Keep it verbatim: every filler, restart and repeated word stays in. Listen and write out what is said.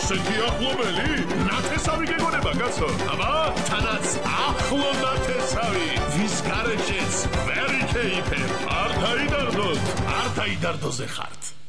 ასეთი ახლობელი? ნათესავი გეგონება, კაცო? აბა, თანაც ახლო ნათესავი. ვის გარეშეც ვერ იქეიფებ. არ დაიდარდოთ, არ დაიდარდოზე ხართ.